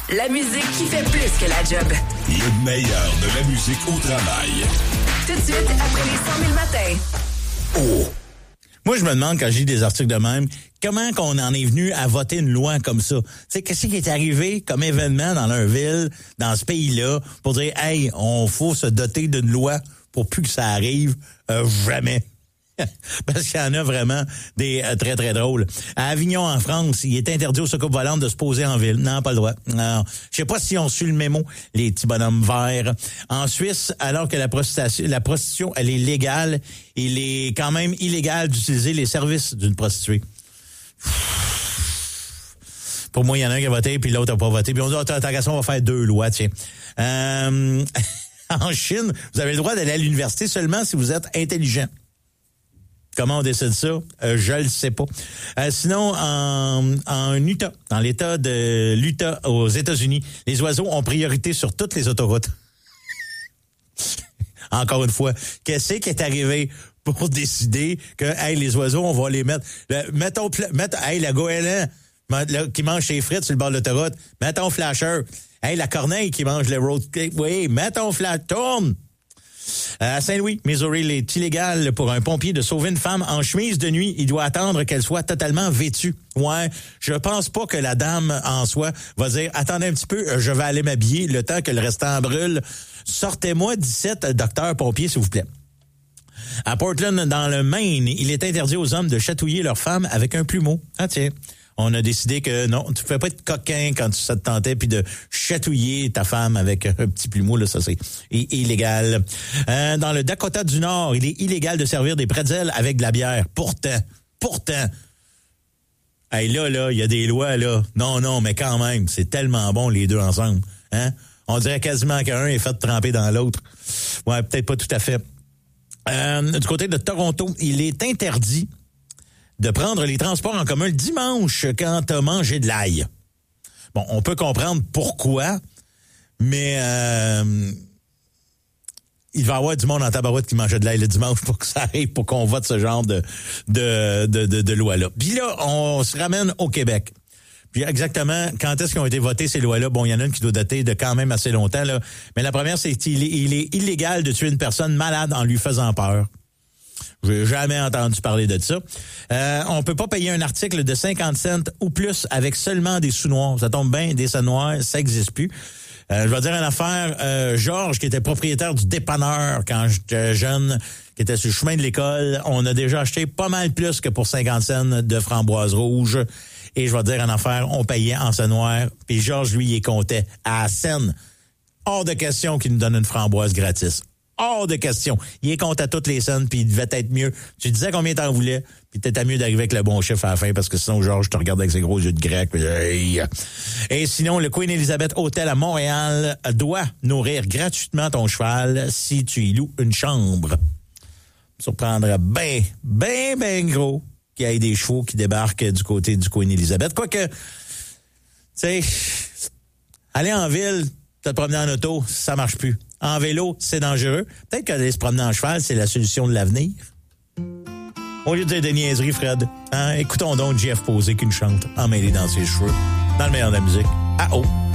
La musique qui fait plus que la job. Le meilleur de la musique au travail. Tout de suite, après les 100 000 matins. Oh! Moi, je me demande, quand j'ai des articles de même, comment qu'on en est venu à voter une loi comme ça? Tu sais, qu'est-ce qui est arrivé comme événement dans leur ville, dans ce pays-là, pour dire, hey, faut se doter d'une loi pour plus que ça arrive jamais. Parce qu'il y en a vraiment des très, très drôles. À Avignon, en France, il est interdit aux soucoupes volantes de se poser en ville. Non, pas le droit. Non. Je sais pas si on suit le mémo, les petits bonhommes verts. En Suisse, alors que la prostitution, elle est légale, il est quand même illégal d'utiliser les services d'une prostituée. Pour moi, il y en a un qui a voté, puis l'autre n'a pas voté. Puis on dit, tant qu'à ça, on va faire 2 lois, tiens. En Chine, vous avez le droit d'aller à l'université seulement si vous êtes intelligent. Comment on décide ça? Je le sais pas. Sinon, en Utah, dans l'État de l'Utah aux États-Unis, les oiseaux ont priorité sur toutes les autoroutes. Encore une fois, qu'est-ce qui est arrivé pour décider que, hey, les oiseaux, on va les mettre... hey, la goéland qui mange ses frites sur le bord de l'autoroute, mets ton flasher. Hey, la corneille qui mange le road cake, oui, mets ton flash, tourne! À Saint-Louis, Missouri, il est illégal pour un pompier de sauver une femme en chemise de nuit. Il doit attendre qu'elle soit totalement vêtue. Ouais, je pense pas que la dame en soi va dire « Attendez un petit peu, je vais aller m'habiller le temps que le restant brûle. Sortez-moi 17 docteurs pompiers, s'il vous plaît. » À Portland, dans le Maine, il est interdit aux hommes de chatouiller leur femme avec un plumeau. Ah tiens. On a décidé que non, tu ne pouvais pas être coquin quand ça te tentait, puis de chatouiller ta femme avec un petit plumeau, là, ça c'est illégal. Dans le Dakota du Nord, il est illégal de servir des pretzels avec de la bière. Pourtant, hey, là, il y a des lois, là. Non, mais quand même, c'est tellement bon les deux ensemble. Hein? On dirait quasiment qu'un est fait tremper dans l'autre. Ouais, peut-être pas tout à fait. Du côté de Toronto, il est interdit de prendre les transports en commun le dimanche quand t'as mangé de l'ail. Bon, on peut comprendre pourquoi, mais il va y avoir du monde en tabarouette qui mangeait de l'ail le dimanche pour que ça arrive, pour qu'on vote ce genre de loi-là. Puis là, on se ramène au Québec. Puis exactement, quand est-ce qu'ils ont été votées ces lois-là? Bon, il y en a une qui doit dater de quand même assez longtemps, là. Mais la première, c'est qu'il est illégal de tuer une personne malade en lui faisant peur. J'ai jamais entendu parler de ça. On peut pas payer un article de 50 cents ou plus avec seulement des sous noirs. Ça tombe bien, des sous noirs, ça existe plus. Je vais dire une affaire. Georges, qui était propriétaire du dépanneur quand j'étais jeune, qui était sur le chemin de l'école, on a déjà acheté pas mal plus que pour 50 cents de framboises rouges. Et je vais dire une affaire, on payait en sous noir. Puis Georges, lui, il comptait à la scène. Hors de question qu'il nous donne une framboise gratis. Hors de question. Il est compte à toutes les scènes, puis il devait être mieux. Tu disais combien t'en voulais, puis t'étais mieux d'arriver avec le bon chiffre à la fin, parce que sinon, Georges, je te regarde avec ses gros yeux de grec. Et sinon, le Queen Elizabeth Hotel à Montréal doit nourrir gratuitement ton cheval si tu y loues une chambre. Ça prendrait ben gros qu'il y ait des chevaux qui débarquent du côté du Queen Elizabeth. Quoique, tu sais, aller en ville, te promener en auto, ça marche plus. En vélo, c'est dangereux. Peut-être qu'aller se promener en cheval, c'est la solution de l'avenir. Au lieu de dire des niaiseries, Fred, hein, écoutons donc Jeff Posey qu'une chante emmêlée dans ses cheveux, dans le meilleur de la musique. Ah oh!